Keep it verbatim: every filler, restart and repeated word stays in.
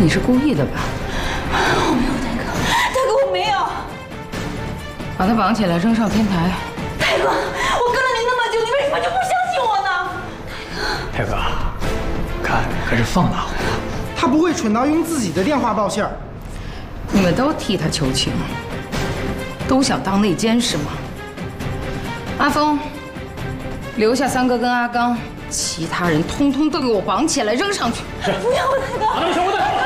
你是故意的吧？ 我没有，大哥，大哥，我没有。 把他绑起来，扔上天台。 大哥，我跟了你那么久，你为什么就不相信我呢？ 太哥，看可是放大我了。 他不会蠢到用自己的电话报信儿。 你们都替他求情，都想当内奸是吗？阿峰，留下三哥跟阿刚，其他人通通都给我绑起来扔上去。 不要，大哥。